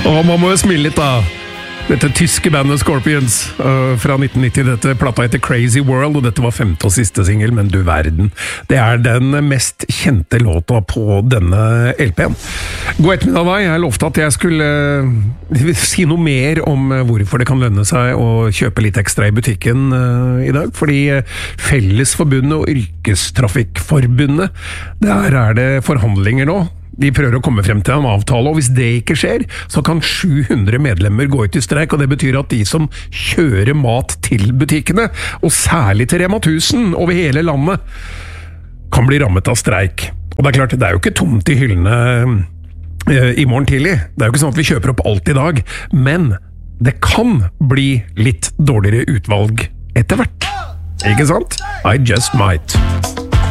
Og man må jo smile litt da. Dette tyske bandet Scorpions fra 1990, dette plata heter Crazy World, og dette var femte og siste single, men du verden. Det er den mest kjente låta på denne LP-en. God ettermiddag da, jeg lovte at jeg skulle si noe mer om hvorfor det kan lønne seg å kjøpe litt ekstra i butikken i dag, fordi Fellesforbundet og Yrkestrafikkforbundet, der er det forhandlinger nå. De prøver å komme frem til en avtale, og hvis det ikke skjer, så kan 700 medlemmer gå ut i streik, og det betyr at de som kjører mat til butikkene, og særlig til Rema 1000 over hele landet, kan bli rammet av streik. Og det er klart, det er jo ikke tomt i hyllene i morgen tidlig. Det er jo ikke sånn at vi kjøper opp alt i dag, men det kan bli litt dårligere utvalg etter hvert. Ikke sant? I just might.